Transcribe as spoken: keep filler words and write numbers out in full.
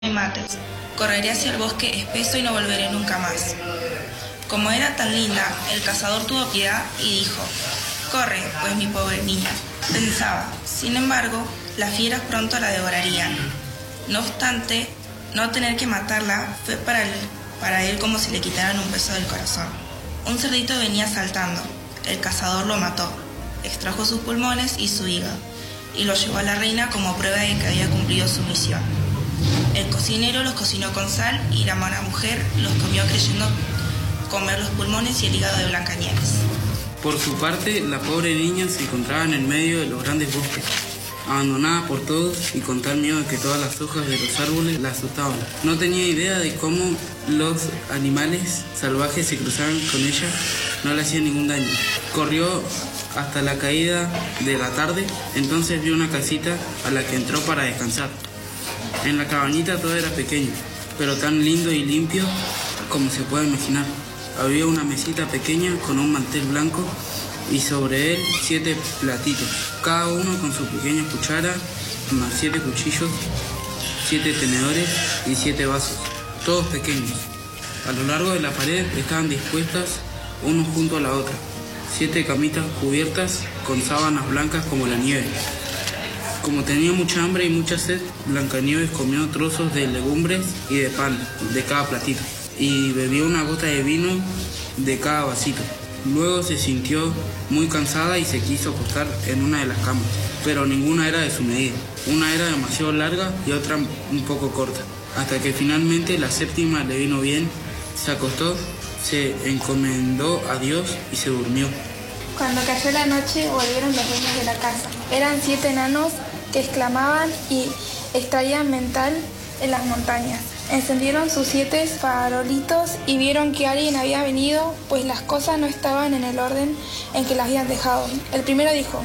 me mates. Correré hacia el bosque espeso y no volveré nunca más. Como era tan linda, el cazador tuvo piedad y dijo: corre, pues mi pobre niña. Pensaba, sin embargo, las fieras pronto la devorarían. No obstante, no tener que matarla fue para él, para él como si le quitaran un peso del corazón. Un cerdito venía saltando. El cazador lo mató, extrajo sus pulmones y su hígado, y lo llevó a la reina como prueba de que había cumplido su misión. El cocinero los cocinó con sal y la mala mujer los comió creyendo comer los pulmones y el hígado de Blancanieves. Por su parte, la pobre niña se encontraba en el medio de los grandes bosques, abandonada por todos y con tal miedo de que todas las hojas de los árboles la asustaban. No tenía idea de cómo los animales salvajes se cruzaban con ella, no le hacían ningún daño. Corrió hasta la caída de la tarde, entonces vio una casita a la que entró para descansar. En la cabañita todo era pequeño, pero tan lindo y limpio como se puede imaginar. Había una mesita pequeña con un mantel blanco y sobre él siete platitos, cada uno con su pequeña cuchara, más siete cuchillos, siete tenedores y siete vasos, todos pequeños. A lo largo de la pared estaban dispuestas uno junto a la otra, siete camitas cubiertas con sábanas blancas como la nieve. Como tenía mucha hambre y mucha sed, Blancanieves comió trozos de legumbres y de pan de cada platito y bebió una gota de vino de cada vasito. Luego se sintió muy cansada y se quiso acostar en una de las camas, pero ninguna era de su medida. Una era demasiado larga y otra un poco corta, hasta que finalmente la séptima le vino bien, se acostó, se encomendó a Dios y se durmió. Cuando cayó la noche volvieron los dueños de la casa. Eran siete enanos que exclamaban y extraían mental en las montañas. Encendieron sus siete farolitos y vieron que alguien había venido, pues las cosas no estaban en el orden en que las habían dejado. El primero dijo: